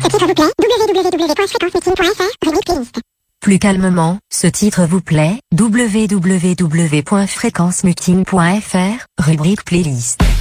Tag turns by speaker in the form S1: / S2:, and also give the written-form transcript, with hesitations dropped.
S1: Ce titre vous plaît? www.fréquencemeeting.fr, rubrique playlist.
S2: Plus calmement, ce titre vous plaît? www.fréquencemeeting.fr, rubrique playlist.